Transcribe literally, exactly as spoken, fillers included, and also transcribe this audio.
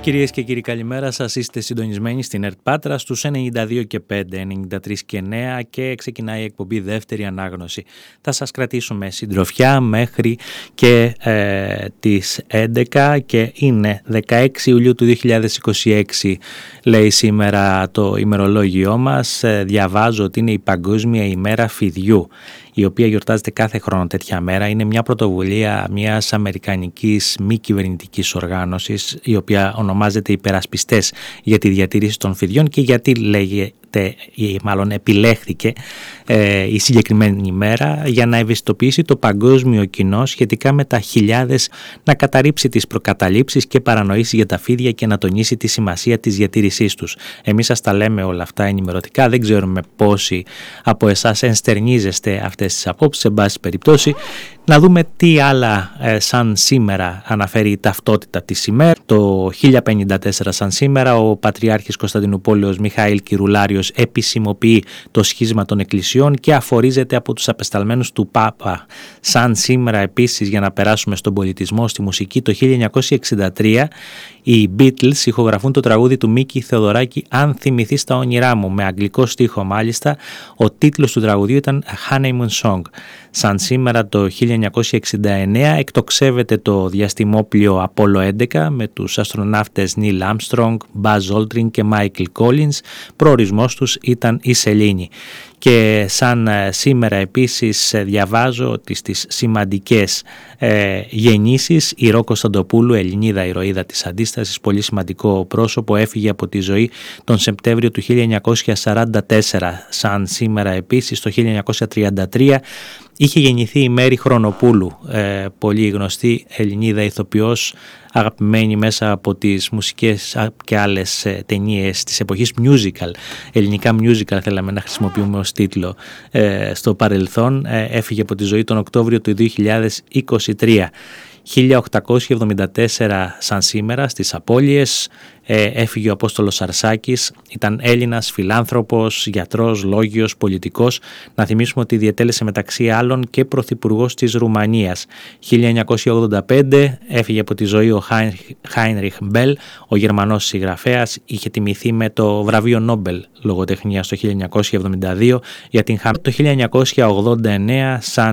Κυρίες και κύριοι, καλημέρα σας. Είστε συντονισμένοι στην ΕΡΤ Πάτρα στους ενενήντα δύο και πέντε, ενενήντα τρία και εννέα και ξεκινάει η εκπομπή Δεύτερη Ανάγνωση. Θα σας κρατήσουμε συντροφιά μέχρι και ε, τις έντεκα και είναι δεκαέξι Ιουλίου του δύο χιλιάδες είκοσι έξι, λέει σήμερα το ημερολόγιό μας. Ε, διαβάζω ότι είναι η Παγκόσμια ημέρα φιδιού, η οποία γιορτάζεται κάθε χρόνο τέτοια μέρα. Είναι μια πρωτοβουλία μιας αμερικανικής μη κυβερνητικής οργάνωσης, η οποία ονομάζεται Υπερασπιστές για τη διατήρηση των φιδιών. Και γιατί λέγεται, ή μάλλον επιλέχθηκε ε, η συγκεκριμένη ημέρα? Για να ευαισθητοποιήσει το παγκόσμιο κοινό σχετικά με τα χιλιάδες, να καταρρύψει τις προκαταλήψεις και παρανοήσεις για τα φίδια και να τονίσει τη σημασία της διατήρησής τους. Εμείς σας τα λέμε όλα αυτά ενημερωτικά, δεν ξέρουμε πόσοι από εσάς ενστερνίζεστε αυτές τις απόψεις. Σε πάση περιπτώσει, να δούμε τι άλλα ε, σαν σήμερα αναφέρει η ταυτότητα της ημέρα. Το χίλια πενήντα τέσσερα σαν σήμερα ο Πατριάρχης Κωνσταντινούπολεως Μιχαήλ Κυρουλάριος επισημοποιεί το σχίσμα των εκκλησιών και αφορίζεται από τους απεσταλμένους του Πάπα. Σαν σήμερα επίσης, για να περάσουμε στον πολιτισμό, στη μουσική, το χίλια εννιακόσια εξήντα τρία οι Beatles ηχογραφούν το τραγούδι του Μίκη Θεοδωράκη «Αν θυμηθείς τα όνειρά μου», με αγγλικό στίχο μάλιστα. Ο τίτλος του τραγουδιού ήταν Honeymoon Song. Σαν σήμερα το χίλια εννιακόσια εξήντα εννέα εκτοξεύεται το διαστημόπλιο Απόλλω έντεκα με τους αστροναύτες Νίλ Άρμστρονγκ, Μπαζ Όλτριν και Μάικλ Κόλινς. Προορισμός τους ήταν η Σελήνη. Και σαν σήμερα επίσης διαβάζω ότι στις σημαντικές ε, γεννήσεις η Ρο Κωνσταντοπούλου, Ελληνίδα ηρωίδα της Αντίστασης, πολύ σημαντικό πρόσωπο, έφυγε από τη ζωή τον Σεπτέμβριο του χίλια εννιακόσια σαράντα τέσσερα. Σαν σήμερα επίσης το χίλια εννιακόσια τριάντα τρία είχε γεννηθεί η Μέρη Χρονοπούλου, ε, πολύ γνωστή Ελληνίδα ηθοποιός, αγαπημένη μέσα από τις μουσικές και άλλες ε, ταινίες της εποχής, musical, ελληνικά musical θέλαμε να χρησιμοποιούμε ως τίτλο ε, στο παρελθόν. Ε, έφυγε από τη ζωή τον Οκτώβριο του δύο χιλιάδες είκοσι τρία. χίλια οκτακόσια εβδομήντα τέσσερα σαν σήμερα στις Απώλειες ε, έφυγε ο Απόστολος Αρσάκης. Ήταν Έλληνας φιλάνθρωπος, γιατρός, λόγιος, πολιτικός. Να θυμίσουμε ότι διετέλεσε μεταξύ άλλων και πρωθυπουργός της Ρουμανίας. χίλια εννιακόσια ογδόντα πέντε έφυγε από τη ζωή ο Χάινριχ Μπέλ, ο Γερμανός συγγραφέας. Είχε τιμηθεί με το βραβείο Νόμπελ λογοτεχνίας το χίλια εννιακόσια εβδομήντα δύο για την χαμένη. Το χίλια εννιακόσια ογδόντα εννέα σαν